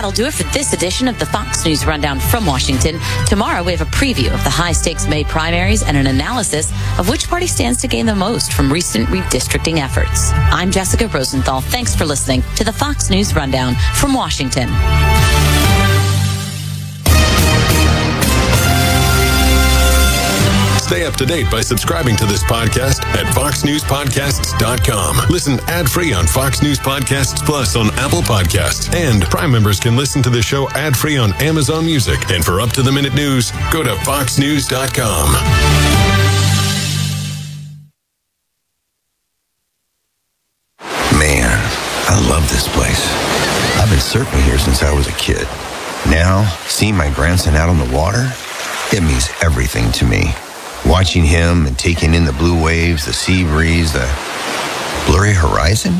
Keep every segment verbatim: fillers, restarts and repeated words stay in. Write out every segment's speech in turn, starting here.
That'll do it for this edition of the Fox News Rundown from Washington. Tomorrow, we have a preview of the high-stakes May primaries and an analysis of which party stands to gain the most from recent redistricting efforts. I'm Jessica Rosenthal. Thanks for listening to the Fox News Rundown from Washington. Stay up to date by subscribing to this podcast at fox news podcasts dot com. Listen ad-free on Fox News Podcasts Plus on Apple Podcasts. And Prime members can listen to the show ad-free on Amazon Music. And for up-to-the-minute news, go to fox news dot com. Man, I love this place. I've been surfing here since I was a kid. Now, seeing my grandson out on the water, it means everything to me. Watching him and taking in the blue waves, the sea breeze, the blurry horizon.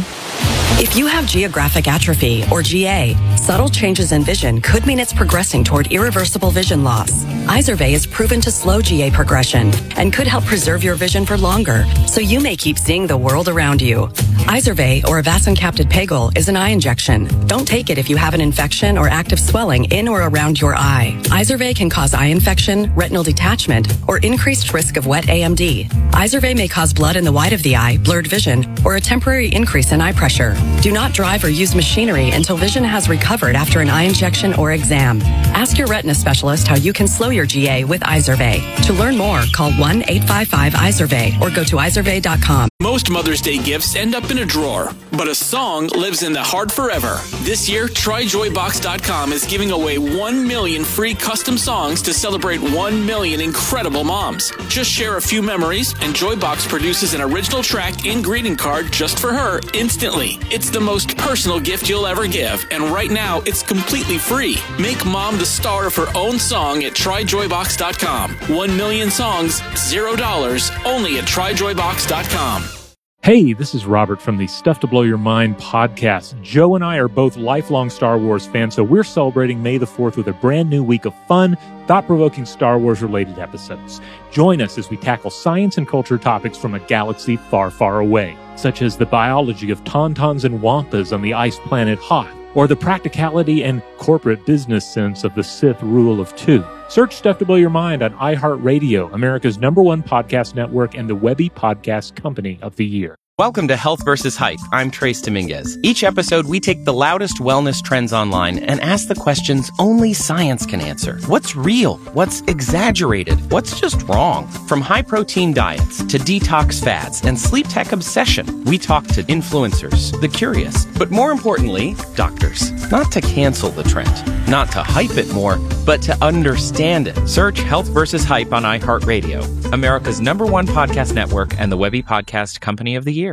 If you have geographic atrophy, or G A, subtle changes in vision could mean it's progressing toward irreversible vision loss. Izervay is proven to slow G A progression and could help preserve your vision for longer, so you may keep seeing the world around you. Izervay, or avacincaptad pegol, is an eye injection. Don't take it if you have an infection or active swelling in or around your eye. Izervay can cause eye infection, retinal detachment, or increased risk of wet A M D. Izervay may cause blood in the white of the eye, blurred vision, or a temporary increase in eye pressure. Do not drive or use machinery until vision has recovered after an eye injection or exam. Ask your retina specialist how you can slow your G A with Izervay. To learn more, call one eight five five Izervay or go to izervay dot com. Most Mother's Day gifts end up in a drawer, but a song lives in the heart forever. This year, try joy box dot com is giving away one million free custom songs to celebrate one million incredible moms. Just share a few memories, and Joybox produces an original track and greeting card just for her instantly. It's the most personal gift you'll ever give, and right now, it's completely free. Make mom the star of her own song at try joy box dot com. One million songs, zero dollars, only at try joy box dot com. Hey, this is Robert from the Stuff to Blow Your Mind podcast. Joe and I are both lifelong Star Wars fans, so we're celebrating May the fourth with a brand new week of fun, thought-provoking Star Wars-related episodes. Join us as we tackle science and culture topics from a galaxy far, far away, such as the biology of tauntauns and wampas on the ice planet Hoth, or the practicality and corporate business sense of the Sith rule of two. Search Stuff to Blow Your Mind on iHeartRadio, America's number one podcast network and the Webby Podcast Company of the Year. Welcome to Health versus Hype. I'm Trace Dominguez. Each episode, we take the loudest wellness trends online and ask the questions only science can answer. What's real? What's exaggerated? What's just wrong? From high-protein diets to detox fads and sleep tech obsession, we talk to influencers, the curious, but more importantly, doctors. Not to cancel the trend, not to hype it more, but to understand it. Search Health versus Hype on iHeartRadio, America's number one podcast network and the Webby Podcast Company of the Year.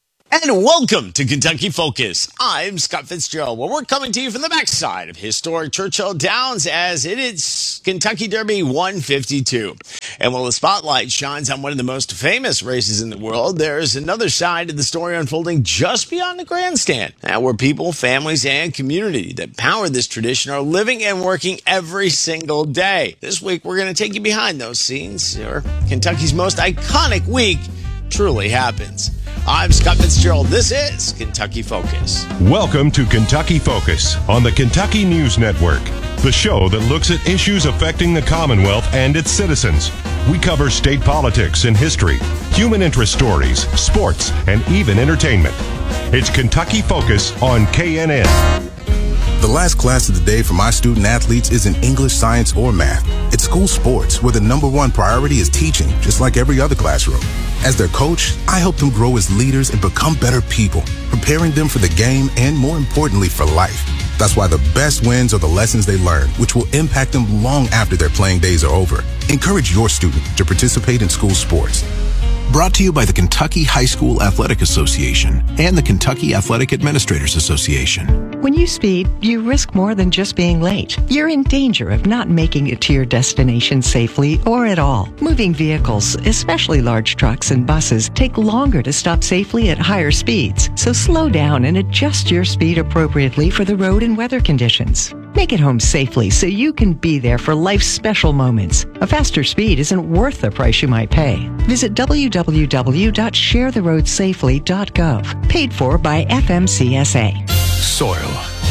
And welcome to Kentucky Focus. I'm Scott Fitzgerald. Well, we're coming to you from the backside of historic Churchill Downs as it is Kentucky Derby one fifty-two. And while the spotlight shines on one of the most famous races in the world, there's another side of the story unfolding just beyond the grandstand, now where people, families, and community that power this tradition are living and working every single day. This week, we're going to take you behind those scenes where Kentucky's most iconic week truly happens. I'm Scott Fitzgerald. This is Kentucky Focus. Welcome to Kentucky Focus on the Kentucky News Network, the show that looks at issues affecting the Commonwealth and its citizens. We cover state politics and history, human interest stories, sports, and even entertainment. It's Kentucky Focus on K N N. The last class of the day for my student athletes isn't English, science, or math. It's school sports, where the number one priority is teaching, just like every other classroom. As their coach, I help them grow as leaders and become better people, preparing them for the game and, more importantly, for life. That's why the best wins are the lessons they learn, which will impact them long after their playing days are over. Encourage your student to participate in school sports. Brought to you by the Kentucky High School Athletic Association and the Kentucky Athletic Administrators Association. When you speed, you risk more than just being late. You're in danger of not making it to your destination safely or at all. Moving vehicles, especially large trucks and buses, take longer to stop safely at higher speeds. So slow down and adjust your speed appropriately for the road and weather conditions. Make it home safely so you can be there for life's special moments. A faster speed isn't worth the price you might pay. Visit w w w dot share the road safely dot gov. Paid for by F M C S A. Soil,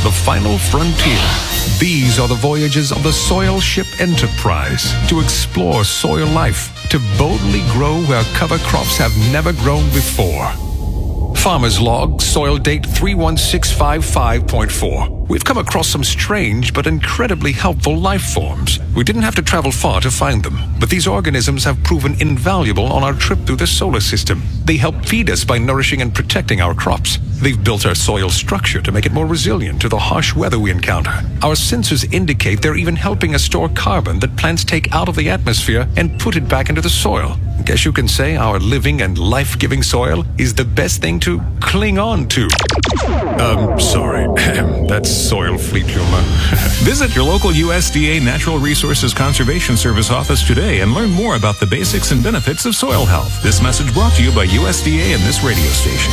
the final frontier. These are the voyages of the Soil Ship Enterprise to explore soil life, to boldly grow where cover crops have never grown before. Farmer's Log, soil date three one six five five point four. We've come across some strange but incredibly helpful life forms. We didn't have to travel far to find them, but these organisms have proven invaluable on our trip through the solar system. They help feed us by nourishing and protecting our crops. They've built our soil structure to make it more resilient to the harsh weather we encounter. Our sensors indicate they're even helping us store carbon that plants take out of the atmosphere and put it back into the soil. Guess you can say our living and life-giving soil is the best thing to cling on to. Um, sorry. That's soil fleet humor. Visit your local U S D A Natural Resources Conservation Service office today and learn more about the basics and benefits of soil health. This message brought to you by U S D A and this radio station.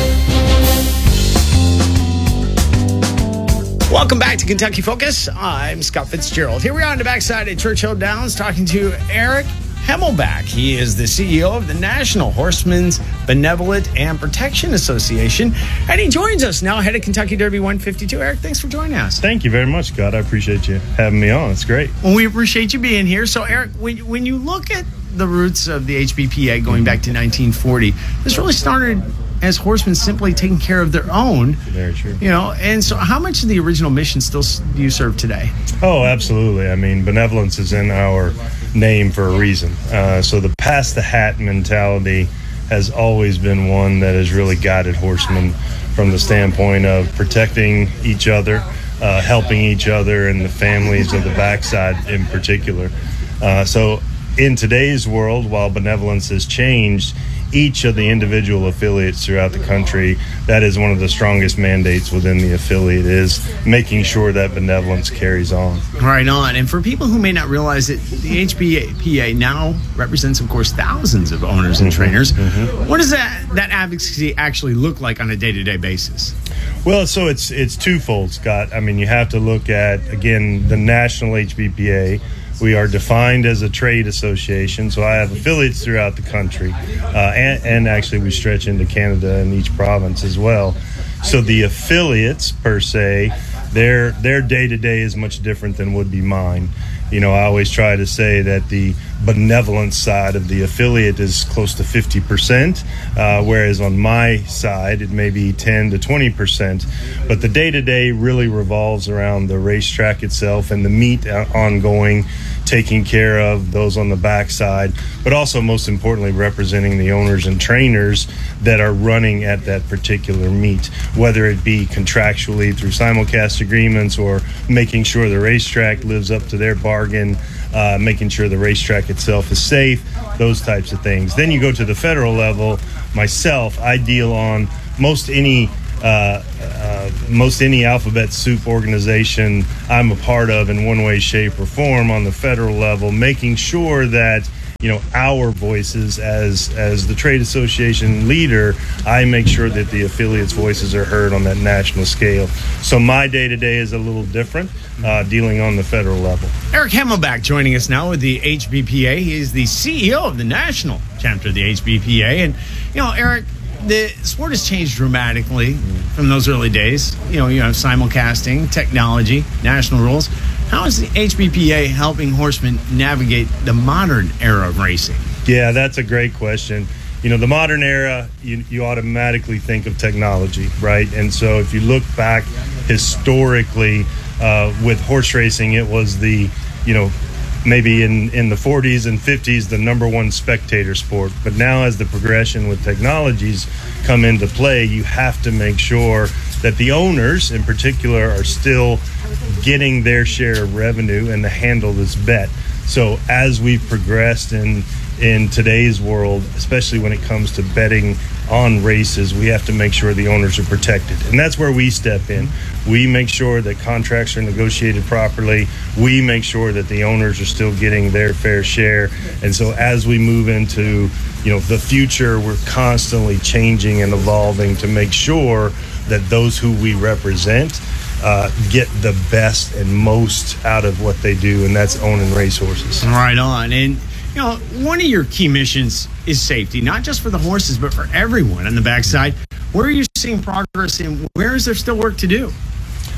Welcome back to Kentucky Focus. I'm Scott Fitzgerald. Here we are on the backside at Churchill Downs talking to Eric Hemmelbach. He is the C E O of the National Horsemen's Benevolent and Protection Association, and he joins us now ahead of Kentucky Derby one fifty-two. Eric, thanks for joining us. Thank you very much, Scott. I appreciate you having me on. It's great. Well, we appreciate you being here. So, Eric, when, when you look at the roots of the H B P A going back to nineteen forty, this really started as horsemen simply taking care of their own. Very true. You know, and so how much of the original mission still do you serve today? Oh, absolutely. I mean, benevolence is in our name for a reason. Uh, so the pass the hat mentality has always been one that has really guided horsemen from the standpoint of protecting each other, uh, helping each other, and the families of the backside in particular. Uh, so in today's world, while benevolence has changed, each of the individual affiliates throughout the country, that is one of the strongest mandates within the affiliate, is making sure that benevolence carries on. Right on. And for people who may not realize it, the H B P A now represents, of course, thousands of owners and trainers. Mm-hmm. What does that, that advocacy actually look like on a day-to-day basis? Well, so it's it's twofold, Scott. I mean, you have to look at, again, the national H B P A. We are defined as a trade association, so I have affiliates throughout the country, uh, and, and actually we stretch into Canada and each province as well. So the affiliates, per se, their their day-to-day is much different than would be mine. You know, I always try to say that the benevolence side of the affiliate is close to fifty percent, uh, whereas on my side it may be ten to twenty percent. But the day-to-day really revolves around the racetrack itself and the meet ongoing, taking care of those on the backside, but also most importantly representing the owners and trainers that are running at that particular meet, whether it be contractually through simulcast agreements or making sure the racetrack lives up to their bargain, uh, making sure the racetrack itself is safe, those types of things. Then you go to the federal level. Myself, I deal on most any Uh, uh, most any alphabet soup organization I'm a part of in one way, shape, or form on the federal level, making sure that, you know, our voices as as the trade association leader, I make sure that the affiliates' voices are heard on that national scale. So my day-to-day is a little different, uh, dealing on the federal level. Eric Hemmelbach joining us now with the H B P A. He is the C E O of the national chapter of the H B P A. And, you know, Eric, the sport has changed dramatically from those early days. You know, you have simulcasting, technology, national rules. How is the H B P A helping horsemen navigate the modern era of racing? Yeah, that's a great question. You know, the modern era, you, you automatically think of technology, right? And so if you look back historically uh, with horse racing, it was the, you know, maybe in, in the forties and fifties, the number one spectator sport. But now as the progression with technologies come into play, you have to make sure that the owners in particular are still getting their share of revenue and to handle this bet. So as we've progressed in in today's world, especially when it comes to betting on races, we have to make sure the owners are protected. And that's where we step in. We make sure that contracts are negotiated properly. We make sure that the owners are still getting their fair share. And so as we move into, you know, the future, we're constantly changing and evolving to make sure that those who we represent uh, get the best and most out of what they do, and that's owning racehorses. Right on. And you know, one of your key missions is safety, not just for the horses, but for everyone on the backside. Where are you seeing progress and where is there still work to do?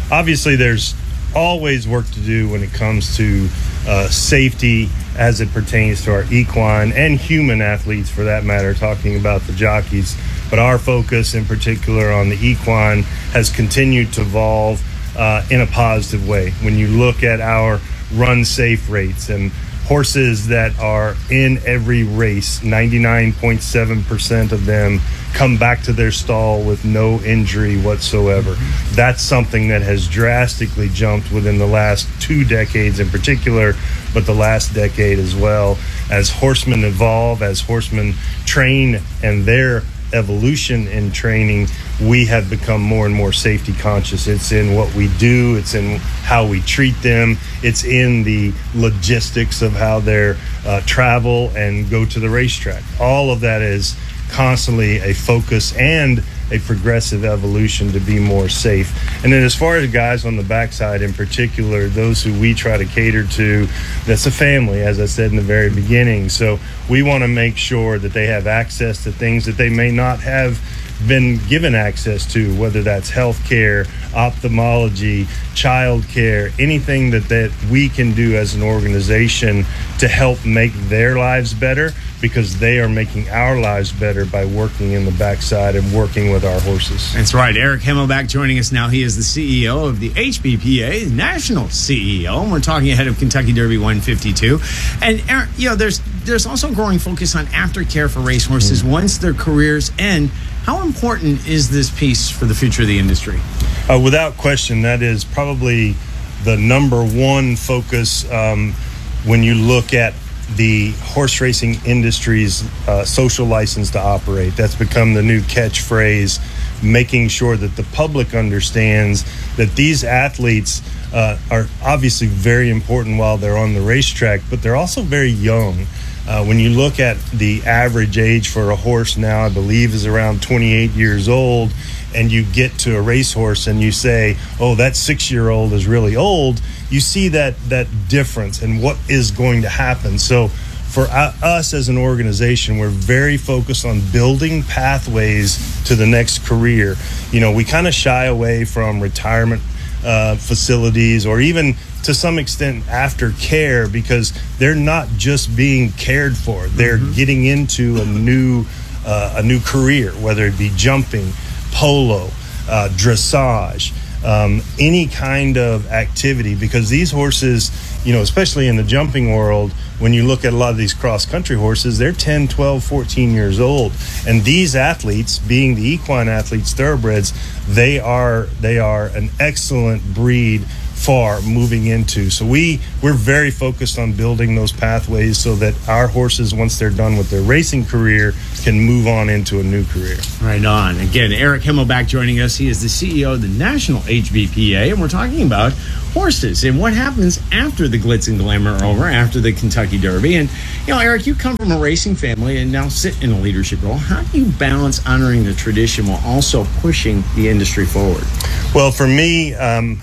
obviously there's always work to do when it comes to uh, safety as it pertains to our equine and human athletes, for that matter, talking about the jockeys. But our focus in particular on the equine has continued to evolve uh, in a positive way. When you look at our run safe rates and horses that are in every race, ninety-nine point seven percent of them come back to their stall with no injury whatsoever. That's something that has drastically jumped within the last two decades in particular, but the last decade as well. As horsemen evolve, as horsemen train, and their evolution in training, we have become more and more safety conscious. It's in what we do, it's in how we treat them, it's in the logistics of how they uh, travel and go to the racetrack. All of that is constantly a focus and a progressive evolution to be more safe. And then as far as guys on the backside in particular, those who we try to cater to, that's a family, as I said in the very beginning. So we want to make sure that they have access to things that they may not have been given access to, whether that's health care, ophthalmology, child care, anything that, that we can do as an organization to help make their lives better, because they are making our lives better by working in the backside and working with our horses. That's right. Eric Himmelbach joining us now. He is the C E O of the H B P A, national C E O, and we're talking ahead of Kentucky Derby one fifty-two. And, Eric, you know, there's there's also growing focus on aftercare for racehorses mm-hmm. once their careers end. How important is this piece for the future of the industry? Uh, without question, that is probably the number one focus um, when you look at the horse racing industry's uh, social license to operate. That's become the new catchphrase, making sure that the public understands that these athletes uh, are obviously very important while they're on the racetrack, but they're also very young. Uh, when you look at the average age for a horse now, I believe is around twenty-eight years old, and you get to a racehorse and you say, oh, that six-year-old is really old, you see that that difference and what is going to happen. So for us as an organization, we're very focused on building pathways to the next career. You know, we kind of shy away from retirement uh, facilities or even to some extent aftercare, because they're not just being cared for. They're mm-hmm. getting into a new uh, a new career, whether it be jumping, polo, uh, dressage, um, any kind of activity, because these horses, you know, especially in the jumping world, when you look at a lot of these cross-country horses, they're ten, twelve, fourteen years old. And these athletes, being the equine athletes, thoroughbreds, they are they are an excellent breed far moving into. So we, we're very focused on building those pathways so that our horses, once they're done with their racing career, can move on into a new career. Right on. Again, Eric Himmelbach joining us. He is the C E O of the National H B P A, and we're talking about horses and what happens after the glitz and glamour are over, after the Kentucky Derby. And, you know, Eric, you come from a racing family and now sit in a leadership role. How do you balance honoring the tradition while also pushing the industry forward? Well, for me, um,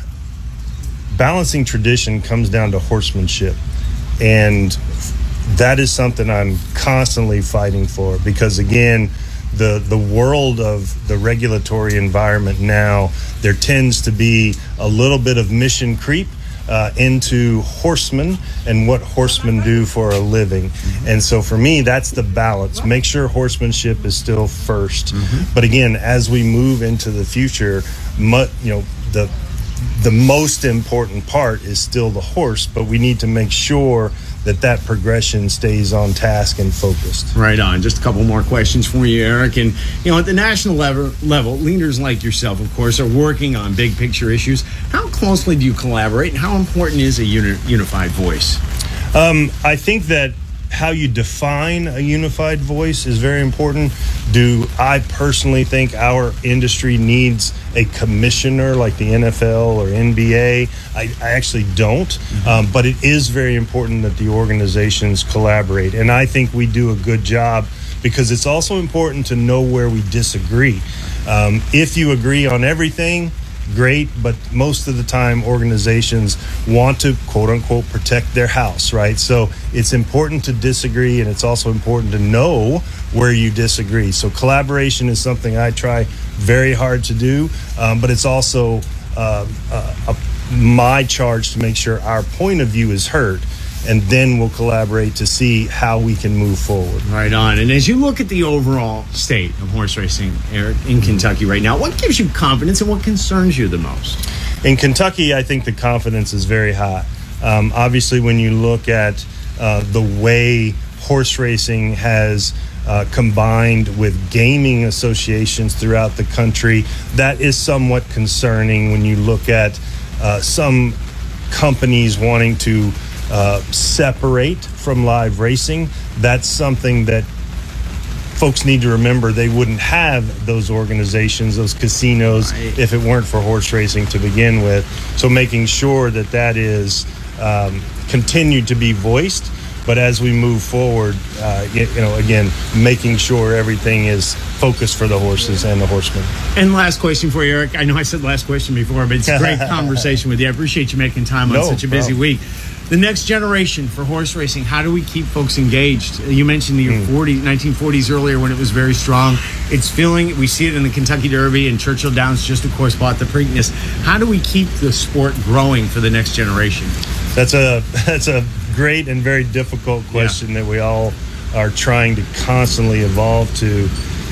balancing tradition comes down to horsemanship, and that is something I'm constantly fighting for, because again, the the world of the regulatory environment now, there tends to be a little bit of mission creep uh, into horsemen and what horsemen do for a living. Mm-hmm. And so for me, that's the balance. Make sure horsemanship is still first. Mm-hmm. But again, as we move into the future, mu- you know, the the most important part is still the horse, but we need to make sure that that progression stays on task and focused. Right on. Just a couple more questions for you, Eric. And, you know, at the national level, level, leaders like yourself, of course, are working on big picture issues. How closely do you collaborate, and how important is a uni- unified voice? Um, I think that how you define a unified voice is very important. Do I personally think our industry needs a commissioner like the N F L or N B A? I, I actually don't, mm-hmm. um, but it is very important that the organizations collaborate, and I think we do a good job, because it's also important to know where we disagree. Um, if you agree on everything, great, but most of the time organizations want to quote unquote protect their house, right? So it's important to disagree, and it's also important to know where you disagree. So collaboration is something I try very hard to do, um, but it's also uh, uh, a, my charge to make sure our point of view is heard. And then we'll collaborate to see how we can move forward. Right on. And as you look at the overall state of horse racing, Eric, in Kentucky right now, what gives you confidence and what concerns you the most? In Kentucky, I think the confidence is very high. Um, obviously, when you look at uh, the way horse racing has uh, combined with gaming associations throughout the country, that is somewhat concerning when you look at uh, some companies wanting to Uh, separate from live racing. That's something that folks need to remember. They wouldn't have those organizations, those casinos, right, if it weren't for horse racing to begin with. So making sure that that is um, continued to be voiced. But as we move forward, uh, you, you know, again, making sure everything is focused for the horses and the horsemen. And last question for you, Eric. I know I said last question before, but it's a great conversation with you. I appreciate you making time on no such a busy problem. week. The next generation for horse racing, how do we keep folks engaged? You mentioned the Mm. forty, nineteen forties earlier when it was very strong. It's feeling, we see it in the Kentucky Derby, and Churchill Downs just, of course, bought the Preakness. How do we keep the sport growing for the next generation? That's a that's a great and very difficult question yeah. that we all are trying to constantly evolve to.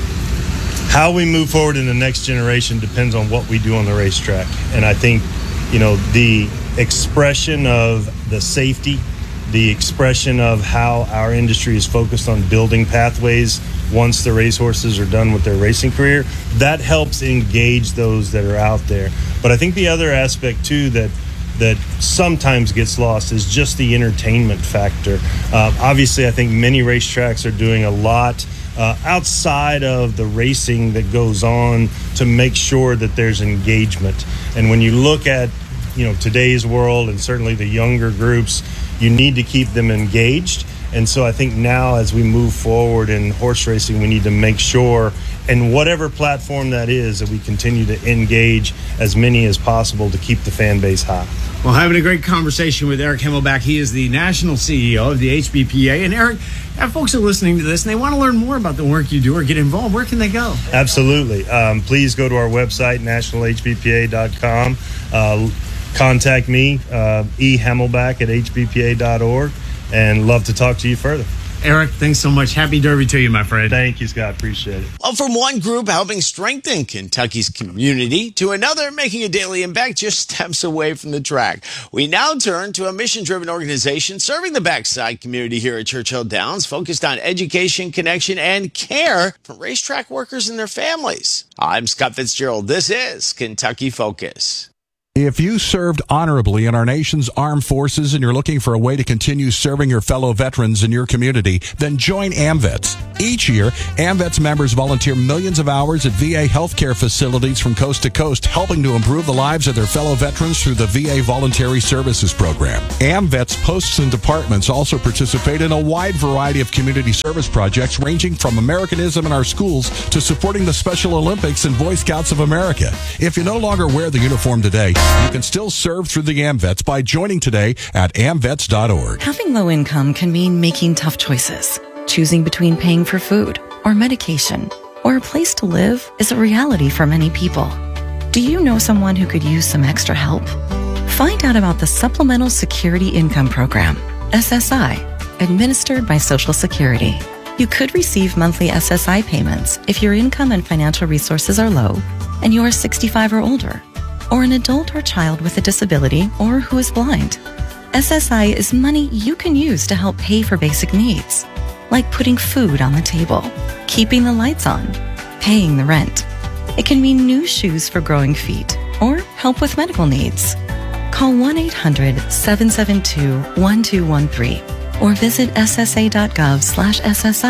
How we move forward in the next generation depends on what we do on the racetrack. And I think, you know, the expression of the safety, the expression of how our industry is focused on building pathways once the racehorses are done with their racing career, that helps engage those that are out there. But I think the other aspect, too, that that sometimes gets lost is just the entertainment factor. Uh, obviously, I think many racetracks are doing a lot uh, outside of the racing that goes on to make sure that there's engagement. And when you look at, you know, today's world and certainly the younger groups, you need to keep them engaged. And so I think now as we move forward in horse racing, we need to make sure, and whatever platform that is, that we continue to engage as many as possible to keep the fan base high. Well, having a great conversation with Eric Himmelbach. He is the national C E O of the H B P A. And Eric, if folks are listening to this and they want to learn more about the work you do or get involved, where can they go? Absolutely. Um, please go to our website, national h b p a dot com. Uh, contact me, uh, e Himmelbach at h b p a dot org, and love to talk to you further. Eric, thanks so much. Happy Derby to you, my friend. Thank you, Scott. Appreciate it. Well, from one group helping strengthen Kentucky's community to another making a daily impact just steps away from the track, we now turn to a mission-driven organization serving the backside community here at Churchill Downs, focused on education, connection, and care for racetrack workers and their families. I'm Scott Fitzgerald. This is Kentucky Focus. If you served honorably in our nation's armed forces and you're looking for a way to continue serving your fellow veterans in your community, then join AMVETS. Each year, AMVETS members volunteer millions of hours at V A healthcare facilities from coast to coast, helping to improve the lives of their fellow veterans through the V A Voluntary Services Program. AMVETS posts and departments also participate in a wide variety of community service projects, ranging from Americanism in our schools to supporting the Special Olympics and Boy Scouts of America. If you no longer wear the uniform today, you can still serve through the AMVETS by joining today at amvets dot org. Having low income can mean making tough choices. Choosing between paying for food or medication or a place to live is a reality for many people. Do you know someone who could use some extra help? Find out about the Supplemental Security Income Program, S S I, administered by Social Security. You could receive monthly S S I payments if your income and financial resources are low and you are sixty-five or older, or an adult or child with a disability or who is blind. S S I is money you can use to help pay for basic needs, like putting food on the table, keeping the lights on, paying the rent. It can mean new shoes for growing feet or help with medical needs. Call one eight hundred seven seven two one two one three or visit ssa.gov slash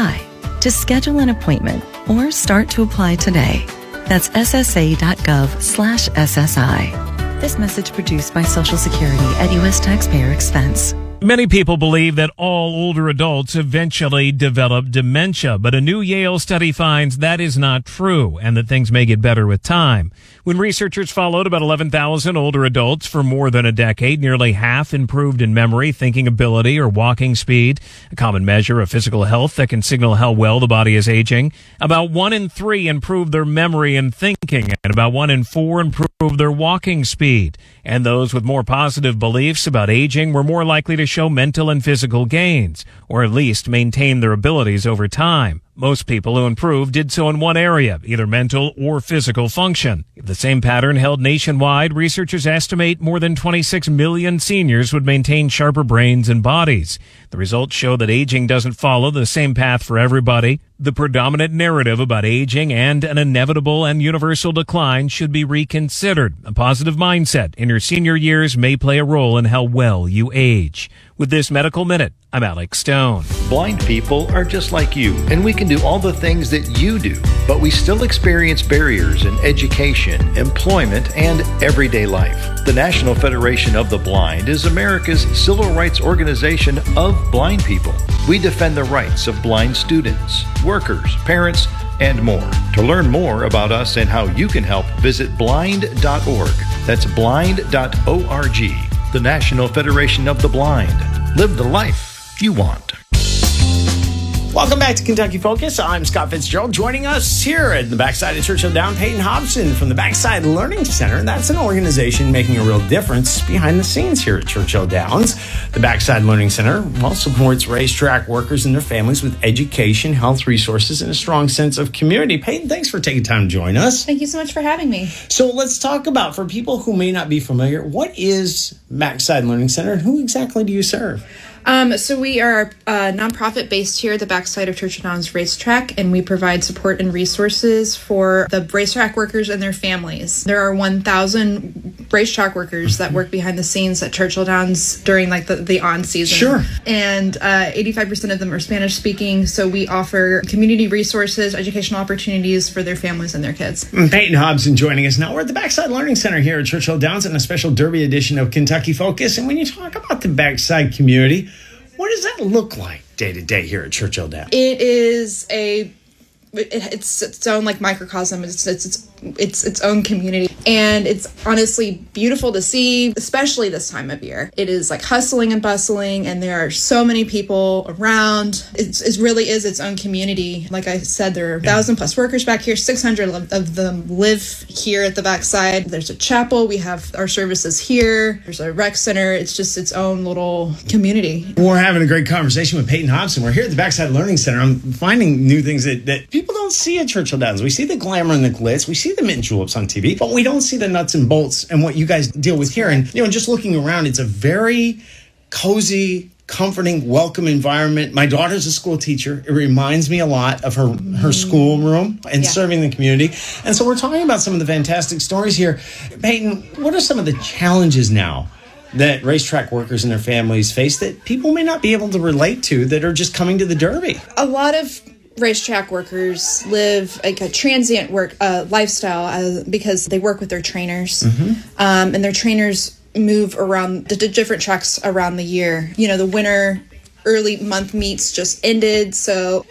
SSI to schedule an appointment or start to apply today. That's ssa.gov slash SSI. This message produced by Social Security at U S taxpayer expense. Many people believe that all older adults eventually develop dementia, but a new Yale study finds that is not true and that things may get better with time. When researchers followed about eleven thousand older adults for more than a decade, nearly half improved in memory, thinking ability, or walking speed, a common measure of physical health that can signal how well the body is aging. About one in three improved their memory and thinking, and about one in four improved their walking speed. And those with more positive beliefs about aging were more likely to show mental and physical gains, or at least maintain their abilities over time. Most people who improved did so in one area, either mental or physical function. If the same pattern held nationwide, researchers estimate more than twenty-six million seniors would maintain sharper brains and bodies. The results show that aging doesn't follow the same path for everybody. The predominant narrative about aging and an inevitable and universal decline should be reconsidered. A positive mindset in your senior years may play a role in how well you age. With this Medical Minute, I'm Alex Stone. Blind people are just like you, and we can do all the things that you do, but we still experience barriers in education, employment, and everyday life. The National Federation of the Blind is America's civil rights organization of blind people. We defend the rights of blind students, workers, parents, and more. To learn more about us and how you can help, visit blind dot org. That's blind dot org. The National Federation of the Blind. Live the life you want. Welcome back to Kentucky Focus. I'm Scott Fitzgerald. Joining us here at the backside of Churchill Downs, Peyton Hobson from the Backside Learning Center. And that's an organization making a real difference behind the scenes here at Churchill Downs. The Backside Learning Center well supports racetrack workers and their families with education, health resources, and a strong sense of community. Peyton, thanks for taking time to join us. Thank you so much for having me. So let's talk about, for people who may not be familiar, what is Backside Learning Center and who exactly do you serve? Um, so we are a nonprofit based here at the backside of Churchill Downs Racetrack, and we provide support and resources for the racetrack workers and their families. There are one thousand racetrack workers that work behind the scenes at Churchill Downs during like the, the on season. Sure. And uh, eighty-five percent of them are Spanish speaking, so we offer community resources, educational opportunities for their families and their kids. Peyton Hobson joining us now. We're at the Backside Learning Center here at Churchill Downs in a special Derby edition of Kentucky Focus. And when you talk about the Backside community, what does that look like day to day here at Churchill Downs? It is a, it, it's its own like microcosm. It's it's it's it's its own community, and it's honestly beautiful to see, especially this time of year. It is like hustling and bustling, and there are so many people around. It's, it really is its own community. Like I said, there are a thousand plus workers back here. Six hundred of them live here at the backside. There's a chapel. We have our services here. There's a rec center. It's just its own little community. We're having a great conversation with Peyton Hobson. We're here at the Backside Learning Center. I'm finding new things that, that people don't see at Churchill Downs. We see the glamour and the glitz. We see the mint juleps on T V, but we don't see the nuts and bolts and what you guys deal with here. And, you know, just looking around, it's a very cozy, comforting, welcome environment. My daughter's a school teacher. It reminds me a lot of her, her school room and yeah. serving the community. And so we're talking about some of the fantastic stories here. Peyton, what are some of the challenges now that racetrack workers and their families face that people may not be able to relate to that are just coming to the Derby? A lot of racetrack workers live like a transient work uh, lifestyle uh, because they work with their trainers, mm-hmm. um, and their trainers move around the, the different tracks around the year. You know, the winter early month meets just ended, so